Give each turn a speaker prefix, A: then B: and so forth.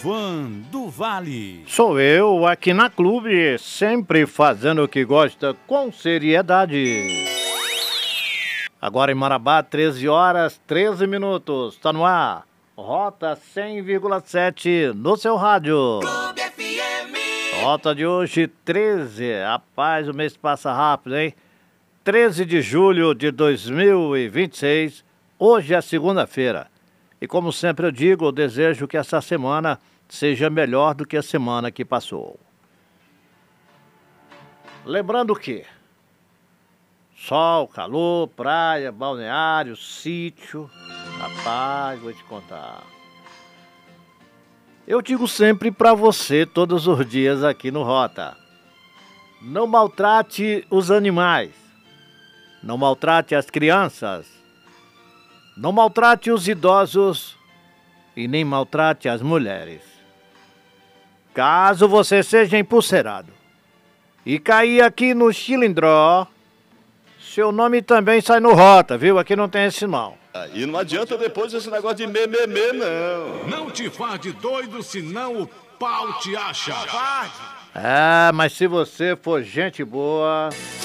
A: Ivan do Vale.
B: Sou eu aqui na Clube, sempre fazendo o que gosta com seriedade. Agora em Marabá, 13 horas, 13 minutos. Tá no ar. Rota 100,7 no seu rádio.
C: Clube FM.
B: Rota de hoje, 13. Rapaz, o mês passa rápido, hein? 13 de julho de 2026. Hoje é segunda-feira. E como sempre eu digo, eu desejo que essa semana seja melhor do que a semana que passou. Lembrando que sol, calor, praia, balneário, sítio. Rapaz, vou te contar. Eu digo sempre pra você, todos os dias aqui no Rota. Não maltrate os animais. Não maltrate as crianças. Não maltrate os idosos. E nem maltrate as mulheres. Caso você seja empulcerado e cair aqui no Chilindró, seu nome também sai no Rota, viu? Aqui não tem esse não.
D: E não adianta depois esse negócio de mememê, não.
A: Não te faz de doido, senão o pau te acha.
B: Mas se você for gente boa...